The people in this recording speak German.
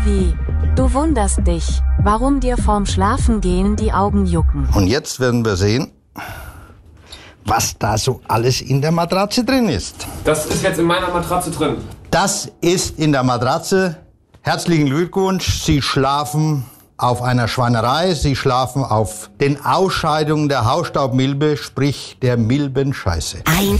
wie. Du wunderst dich, warum dir vorm Schlafengehen die Augen jucken. Und jetzt werden wir sehen, was da so alles in der Matratze drin ist. Das ist jetzt in meiner Matratze drin. Das ist in der Matratze. Herzlichen Glückwunsch, Sie schlafen auf einer Schweinerei, Sie schlafen auf den Ausscheidungen der Hausstaubmilbe, sprich der Milbenscheiße.